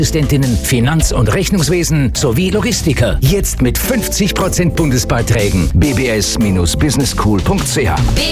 Assistentinnen, Finanz- und Rechnungswesen sowie Logistiker. Jetzt mit 50% Bundesbeiträgen. bbs-businesschool.ch.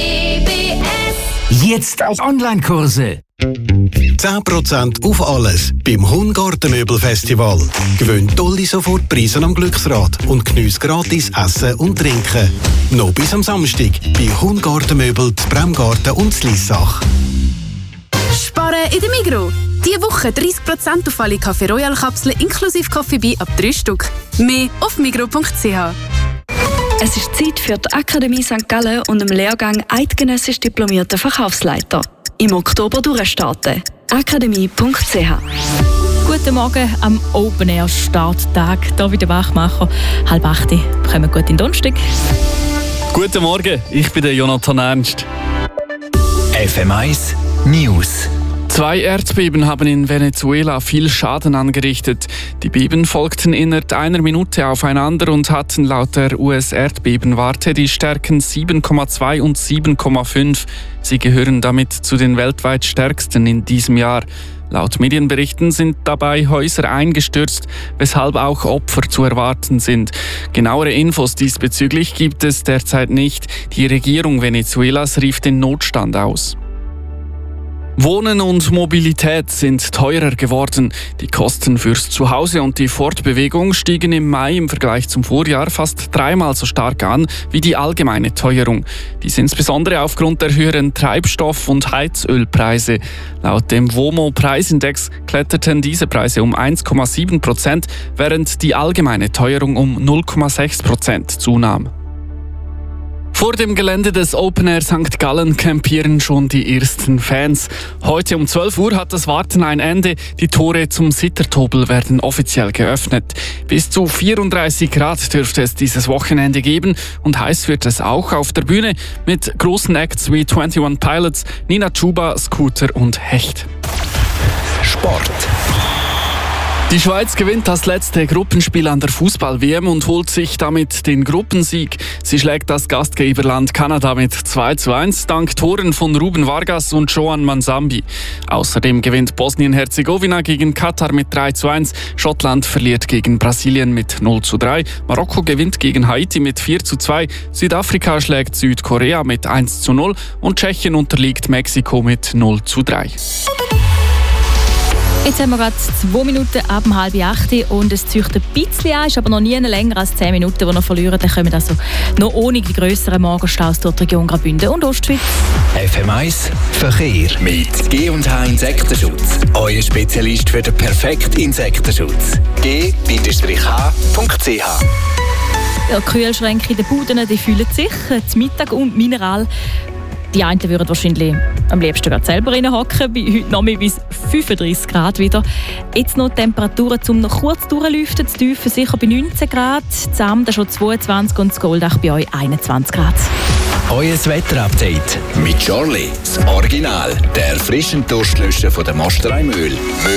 Jetzt auf Online-Kurse. 10% auf alles beim Hungartenmöbelfestival. Gewinn tolle Sofortpreise am Glücksrad und geniesse gratis Essen und Trinken. Noch bis am Samstag bei Hungartenmöbel, Bremgarten und Lissach. Sparen in der Migros. Diese Woche 30% auf alle Café Royal Kapseln inklusive Coffee ab 3 Stück. Mehr auf migros.ch. Es ist Zeit für die Akademie St. Gallen und im Lehrgang Eidgenössisch diplomierter Verkaufsleiter. Im Oktober durchstarten. akademie.ch. Guten Morgen am Open Air Starttag. David Wachmacher, 7:30. Kommen gut in den Donnerstag. Guten Morgen, ich bin der Jonathan Ernst. FM1 News. 2 Erdbeben haben in Venezuela viel Schaden angerichtet. Die Beben folgten innerhalb einer Minute aufeinander und hatten laut der US-Erdbebenwarte die Stärken 7,2 und 7,5. Sie gehören damit zu den weltweit stärksten in diesem Jahr. Laut Medienberichten sind dabei Häuser eingestürzt, weshalb auch Opfer zu erwarten sind. Genauere Infos diesbezüglich gibt es derzeit nicht. Die Regierung Venezuelas rief den Notstand aus. Wohnen und Mobilität sind teurer geworden. Die Kosten fürs Zuhause und die Fortbewegung stiegen im Mai im Vergleich zum Vorjahr fast 3-mal so stark an wie die allgemeine Teuerung. Dies insbesondere aufgrund der höheren Treibstoff- und Heizölpreise. Laut dem WOMO-Preisindex kletterten diese Preise um 1,7%, während die allgemeine Teuerung um 0,6% zunahm. Vor dem Gelände des Open Air St. Gallen campieren schon die ersten Fans. Heute um 12 Uhr hat das Warten ein Ende. Die Tore zum Sittertobel werden offiziell geöffnet. Bis zu 34 Grad dürfte es dieses Wochenende geben und heiß wird es auch auf der Bühne mit großen Acts wie 21 Pilots, Nina Chuba, Scooter und Hecht. Sport. Die Schweiz gewinnt das letzte Gruppenspiel an der Fußball-WM und holt sich damit den Gruppensieg. Sie schlägt das Gastgeberland Kanada mit 2:1 dank Toren von Ruben Vargas und Joan Manzambi. Außerdem gewinnt Bosnien-Herzegowina gegen Katar mit 3:1, Schottland verliert gegen Brasilien mit 0:3, Marokko gewinnt gegen Haiti mit 4:2, Südafrika schlägt Südkorea mit 1:0 und Tschechien unterliegt Mexiko mit 0:3. Jetzt haben wir gerade 2 Minuten ab 7:30 und es zieht ein bisschen an, ist aber noch nie länger als 10 Minuten, die wir verlieren. Dann kommen also noch ohne die grösseren Morgenstaus durch die Region Graubünden und Ostschweiz. FM1 Verkehr mit G&H Insektenschutz. Euer Spezialist für den perfekten Insektenschutz. G-H.ch. Ja, die Kühlschränke in den Buden, die fühlen sich. Das Mittag und Mineral. Die einen würden wahrscheinlich am liebsten gerade selber reinhocken. Bei heute noch mehr bis 35 Grad wieder. Jetzt noch Temperaturen, um noch kurz durchlüften. Das Tiefe sicher bei 19 Grad. Das Amda schon 22 und das Goldach bei euch 21 Grad. Euer Wetterupdate mit Charlie. Das Original, der frischen Durstlöscher von der Mosterei Mühl.